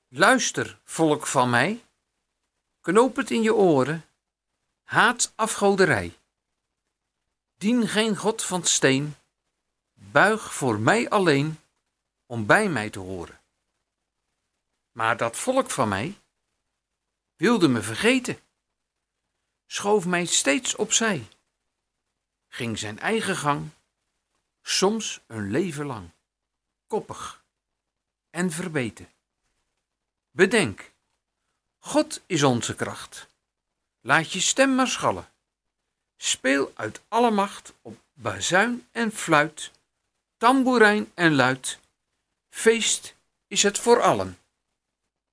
Luister, volk van mij, knoop het in je oren, haat afgoderij. Dien geen god van steen, buig voor mij alleen, om bij mij te horen. Maar dat volk van mij wilde me vergeten, schoof mij steeds opzij, ging zijn eigen gang, soms een leven lang, koppig en verbeten. Bedenk, God is onze kracht. Laat je stem maar schallen. Speel uit alle macht op bazuin en fluit, tamboerijn en luid. Feest is het voor allen.